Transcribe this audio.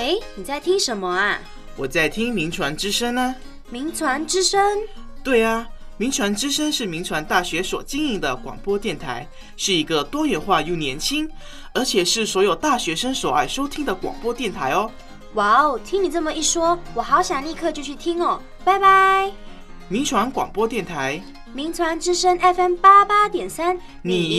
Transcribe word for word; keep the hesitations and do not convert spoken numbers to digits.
哎，你在听什么啊？ 我在听民传之声啊。 民传之声？ 对啊，民传之声是民传大学所经营的广播电台，是一个多元化又年轻，而且是所有大学生所爱收听的广播电台哦。 哇哦，听你这么一说，我好想立刻就去听哦。拜拜。 民传广播电台， 民传之声 F M 八八点三， 你